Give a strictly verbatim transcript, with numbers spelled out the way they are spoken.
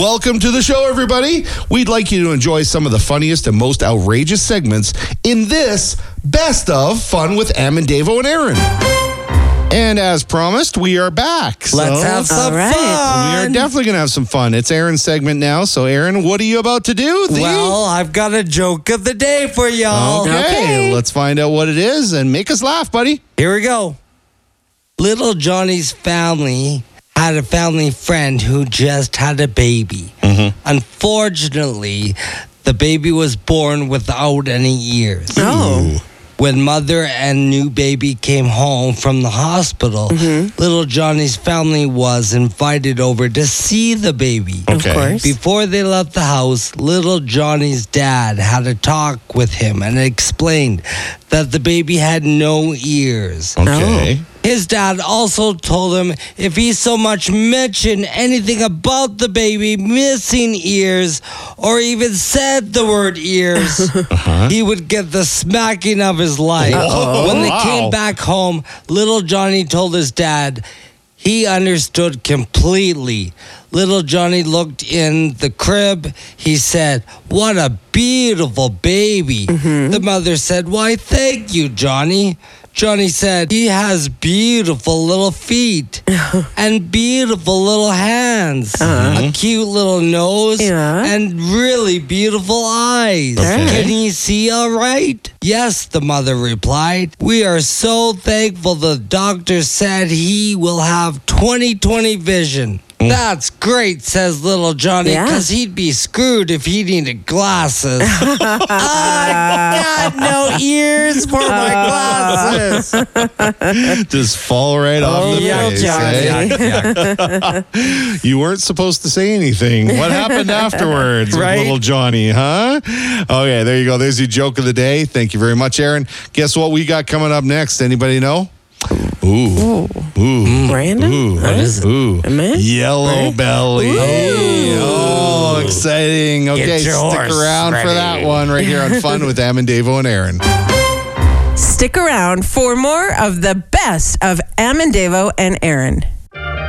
Welcome to the show, everybody. We'd like you to enjoy some of the funniest and most outrageous segments in this Best of Fun with Am and Davo and Aaron. And as promised, we are back. So Let's have some right. fun. we are definitely going to have some fun. It's Aaron's segment now. So, Aaron, what are you about to do? The- Well, I've got a joke of the day for y'all. okay. Okay. Let's find out what it is and make us laugh, buddy. Here we go. Little Johnny's family had a family friend who just had a baby. Mm-hmm. Unfortunately, the baby was born without any ears. Oh. When mother and new baby came home from the hospital, Mm-hmm. little Johnny's family was invited over to see the baby. Of Okay. course. Before they left the house, little Johnny's dad had a talk with him and explained that the baby had no ears. Okay. His dad also told him if he so much mentioned anything about the baby missing ears or even said the word ears, he would get the smacking of his life. Uh-oh. When they Wow. came back home, little Johnny told his dad he understood completely. Little Johnny looked in the crib. He said, "What a beautiful baby." The mother said, "Why, thank you, Johnny." Johnny said, "He has beautiful little feet and beautiful little hands, a cute little nose, Yeah. and really beautiful eyes. Okay. Can he see all right?" "Yes," the mother replied. "We are so thankful the doctor said he will have twenty twenty vision." "That's great," says little Johnny, Yeah. because he'd be screwed if he needed glasses. I got no ears for my glasses. Just fall right off the yeah, face. Johnny. eh? You weren't supposed to say anything. What happened afterwards with Right? little Johnny, huh? Okay, there you go. There's your joke of the day. Thank you very much, Aaron. Guess what we got coming up next? Anybody know? Ooh. Ooh. Brandon? Ooh. What is it? Ooh. Man? Yellow belly. Oh, exciting. Okay, Get your stick horse around for ready. that one right here on Fun with Am and Davo and Aaron. Stick around for more of the best of Am and Davo and Aaron.